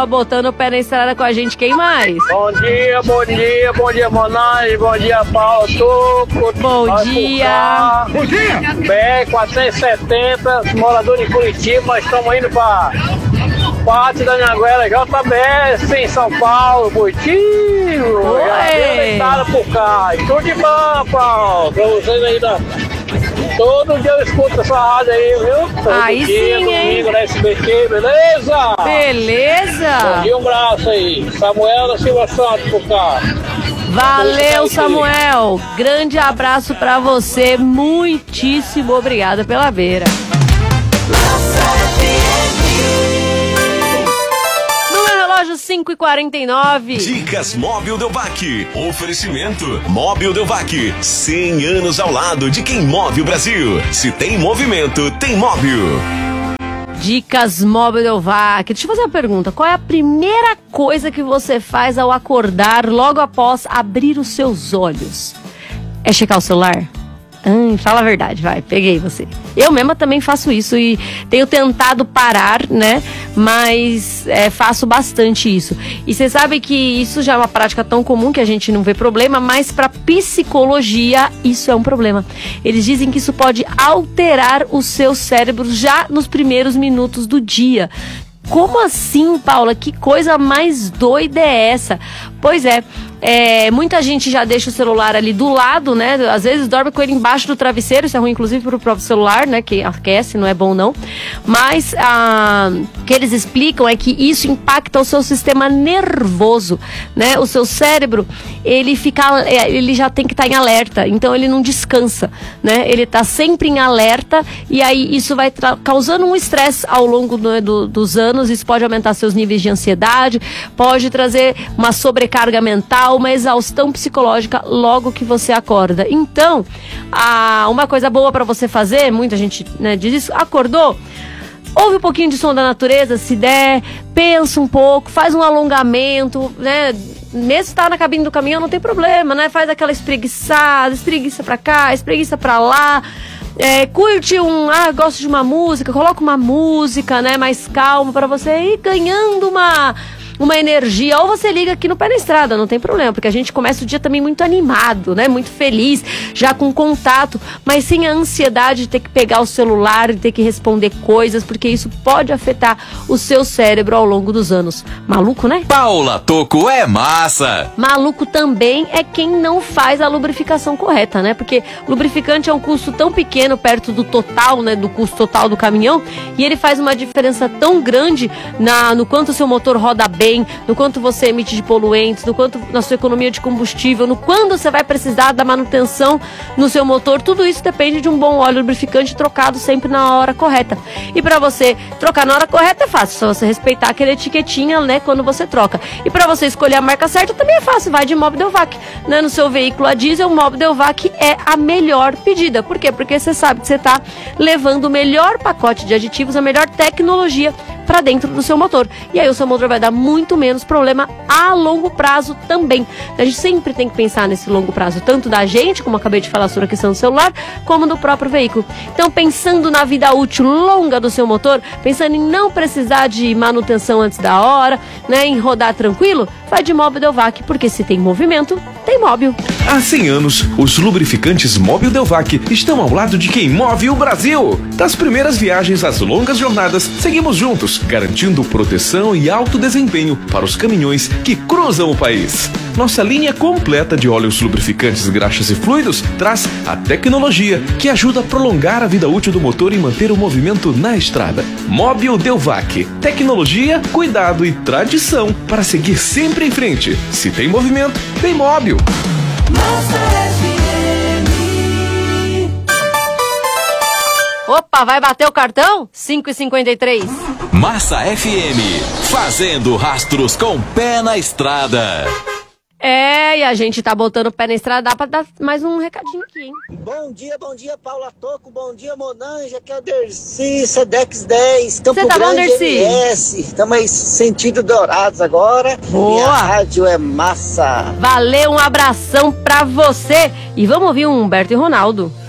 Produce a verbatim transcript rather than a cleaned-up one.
continua botando o pé na estrada com a gente. Quem mais? Bom dia, bom dia, bom dia, Monange, bom dia, Paulo Tuco. Bom dia. Bom dia. B quatrocentos e setenta, morador de Curitiba, nós estamos indo para Pátio da Anhanguera, J B S, em São Paulo, Curitiba. Já deitado por cá. E tudo de bom, Paulo, pra vocês aí da... Todo dia eu escuto essa rádio aí, viu? Todo aí dia, sim, domingo, hein? na S B T, beleza? Beleza. Bom dia, um abraço aí. Samuel da Silva Santos por cá. Valeu, Samuel. Grande abraço pra você. Muitíssimo obrigada pela beira. cinco e quarenta e nove. Dicas Móbil Delvac. Oferecimento Móbil Delvac. cem anos ao lado de quem move o Brasil. Se tem movimento, tem móvel. Dicas Móbil Delvac. Deixa eu fazer uma pergunta. Qual é a primeira coisa que você faz ao acordar logo após abrir os seus olhos? É checar o celular? Hum, fala a verdade, vai, peguei você. Eu mesma também faço isso e tenho tentado parar, né? Mas é, faço bastante isso. E você sabe que isso já é uma prática tão comum que a gente não vê problema, mas para psicologia isso é um problema. Eles dizem que isso pode alterar o seu cérebro já nos primeiros minutos do dia. Como assim, Paula? Que coisa mais doida é essa? Pois é, é, muita gente já deixa o celular ali do lado, né? Às vezes dorme com ele embaixo do travesseiro, isso é ruim inclusive para o próprio celular, né? Que aquece, não é bom não. Mas ah, o que eles explicam é que isso impacta o seu sistema nervoso, né? O seu cérebro, ele fica, ele já tem que estar em alerta, então ele não descansa, né? Ele está sempre em alerta e aí isso vai causando um estresse ao longo do, do, dos anos. Isso pode aumentar seus níveis de ansiedade, pode trazer uma sobrecarga mental, uma exaustão psicológica logo que você acorda. Então, a, uma coisa boa para você fazer, muita gente, né, diz isso, acordou, ouve um pouquinho de som da natureza, se der, pensa um pouco, faz um alongamento, né? Mesmo estar na cabine do caminhão não tem problema, né? Faz aquela espreguiçada, espreguiça pra cá, espreguiça pra lá. É, curte um, ah, gosto de uma música, coloca uma música, né, mais calma para você ir ganhando uma, uma energia. Ou você liga aqui no Pé na Estrada, não tem problema, porque a gente começa o dia também muito animado, né, muito feliz, já com contato, mas sem a ansiedade de ter que pegar o celular e ter que responder coisas, porque isso pode afetar o seu cérebro ao longo dos anos. Maluco, né? Paula Toco é massa! Maluco também é quem não faz a lubrificação correta, né? Porque lubrificante é um custo tão pequeno perto do total, né? Do custo total do caminhão, e ele faz uma diferença tão grande na, no quanto o seu motor roda bem, no quanto você emite de poluentes, no quanto na sua economia de combustível, no quando você vai precisar da manutenção no seu motor. Tudo isso depende de um bom óleo lubrificante trocado sempre na hora correta. E para você trocar na hora correta é fácil, só você respeitar aquela etiquetinha, né, quando você troca. E para você escolher a marca certa também é fácil, vai de Móbil Delvac, né? No seu veículo a diesel, o Móbil Delvac é a melhor pedida. Por quê? Porque você sabe que você está levando o melhor pacote de aditivos, a melhor tecnologia para dentro do seu motor. E aí o seu motor vai dar muito menos problema a longo prazo também. A gente sempre tem que pensar nesse longo prazo, tanto da gente, como eu acabei de falar sobre a questão do celular, como do próprio veículo. Então, pensando na vida útil longa do seu motor, pensando em não precisar de manutenção antes da hora, né, em rodar tranquilo, vai de Móbil Delvac, porque se tem movimento, tem móvel. Há cem anos, os lubrificantes Móbil Delvac estão ao lado de quem move o Brasil. Das primeiras viagens às longas jornadas, seguimos juntos, garantindo proteção e alto desempenho para os caminhões que cruzam o país. Nossa linha completa de óleos lubrificantes, graxas e fluidos traz a tecnologia que ajuda a prolongar a vida útil do motor e manter o movimento na estrada. Móbil Delvac. Tecnologia, cuidado e tradição para seguir sempre em frente. Se tem movimento, tem móvel. Opa, vai bater o cartão? cinco e cinquenta e três. Massa F M, fazendo rastros com pé na estrada. É, e a gente tá botando o pé na estrada, dá pra dar mais um recadinho aqui, hein? Bom dia, bom dia, Paula Toco, bom dia, Monange, aqui é o Dercy, Sedex dez, Campo Cê tá Grande, bom, Dercy? M S, estamos aí sentido Dourados agora. Boa! E a rádio é massa. Valeu, um abração pra você! E vamos ouvir o Humberto e Ronaldo.